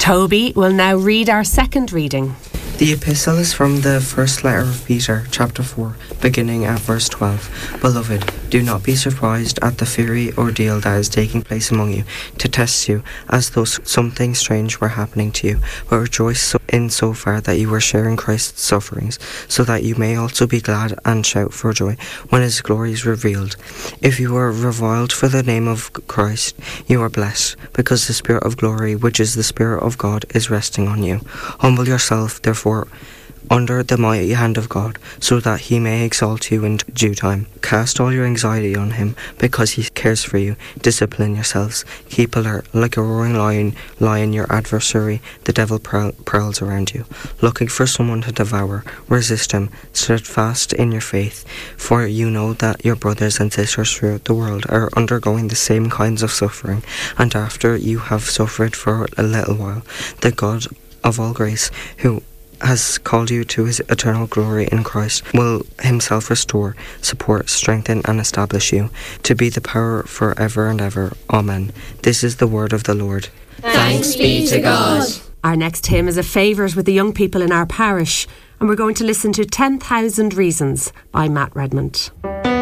Toby will now read our second reading. The epistle is from the first letter of Peter, chapter 4, beginning at verse 12. Beloved, do not be surprised at the fiery ordeal that is taking place among you, to test you, as though something strange were happening to you, but rejoice in so far that you are sharing Christ's sufferings, so that you may also be glad and shout for joy when his glory is revealed. If you are reviled for the name of Christ, you are blessed, because the Spirit of glory, which is the Spirit of God, is resting on you. Humble yourself, therefore, under the mighty hand of God, so that he may exalt you in due time. Cast all your anxiety on him, because he cares for you. Discipline yourselves. Keep alert. Like a roaring lion, your adversary, the devil, prowls around you, looking for someone to devour. Resist him, steadfast in your faith, for you know that your brothers and sisters throughout the world are undergoing the same kinds of suffering, and after you have suffered for a little while, the God of all grace, who has called you to his eternal glory in Christ, will himself restore, support, strengthen, and establish you, to be the power forever and ever. Amen. This is the word of the Lord. Thanks be to God. Our next hymn is a favourite with the young people in our parish, and we're going to listen to 10,000 Reasons by Matt Redmond.